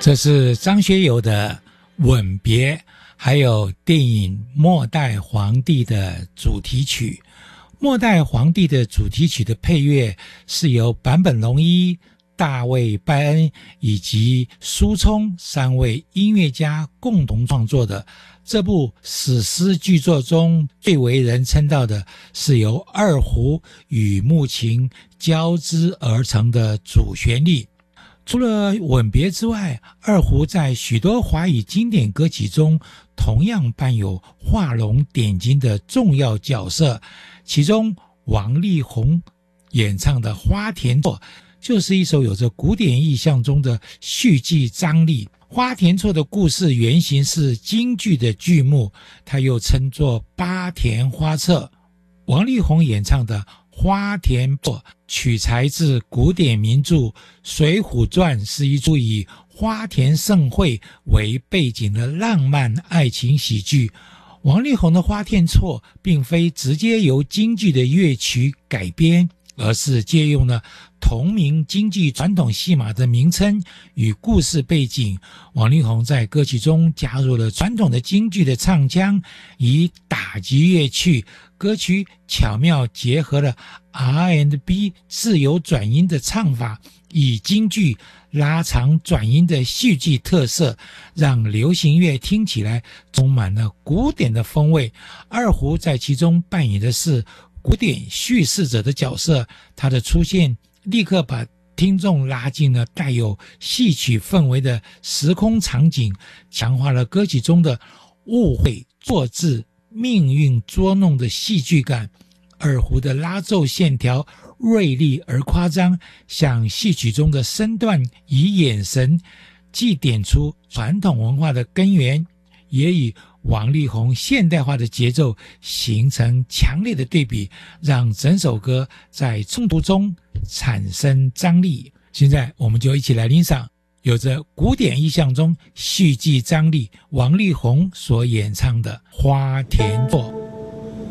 这是张学友的《吻别》，还有电影《末代皇帝》的主题曲。《末代皇帝》的主题曲的配乐是由坂本龙一、大卫·拜恩以及苏聪三位音乐家共同创作的。这部史诗巨作中最为人称道的是由二胡与木琴交织而成的主旋律。除了吻别之外，二胡在许多华语经典歌曲中同样扮有画龙点睛的重要角色。其中王力宏演唱的《花田错》就是一首有着古典意象中的戏剧张力。花田错的故事原型是京剧的剧目，它又称作八田花册。王力宏演唱的《花田错》取材自古典名著《水浒传》，是一出以花田盛会为背景的浪漫爱情喜剧。王力宏的《花田错》并非直接由京剧的乐曲改编，而是借用了同名京剧传统戏码的名称与故事背景。王力宏在歌曲中加入了传统的京剧的唱腔，以打击乐曲，歌曲巧妙结合了 R&B 自由转音的唱法，以京剧拉长转音的戏剧特色，让流行乐听起来充满了古典的风味。二胡在其中扮演的是古典叙事者的角色，它的出现立刻把听众拉进了带有戏曲氛围的时空场景，强化了歌曲中的误会、错字、命运捉弄的戏剧感。二胡的拉奏线条锐利而夸张，像戏曲中的身段与眼神，既点出传统文化的根源，也与王力宏现代化的节奏形成强烈的对比，让整首歌在冲突中产生张力。现在我们就一起来欣赏有着古典意象中戏剧张力王力宏所演唱的《花田错》。